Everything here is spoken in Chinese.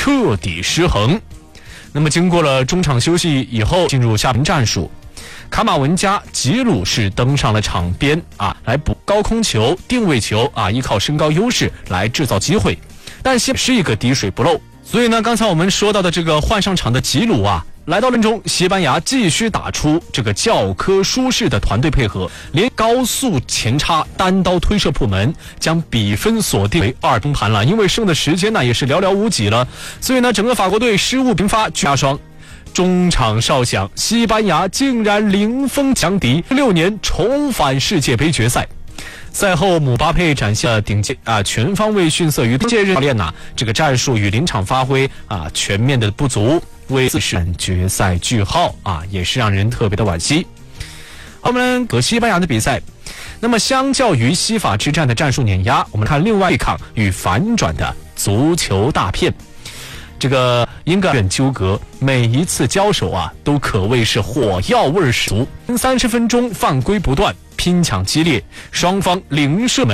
彻底失衡。那么经过了中场休息以后，进入下半战术，卡马文加、吉鲁是登上了场边来补高空球、定位球依靠身高优势来制造机会，但是一个滴水不漏。所以呢，刚才我们说到的这个换上场的吉鲁来到轮中，西班牙继续打出这个教科书式的团队配合，连高速前插、单刀推射破门，将比分锁定为2-0盘了。因为剩的时间呢也是寥寥无几了，所以呢，整个法国队失误频发，加双。中场哨响，西班牙竟然零封强敌，6年重返世界杯决赛。赛后，姆巴佩展现了顶尖全方位逊色于届日教练这个战术与临场发挥全面的不足，为决赛句号也是让人特别的惋惜。我们和西班牙的比赛，那么相较于西法之战的战术碾压，我们看另外一场与反转的足球大片。这个英格兰纠葛，每一次交手都可谓是火药味十足。30分钟犯规不断，拼抢激烈，双方零射门。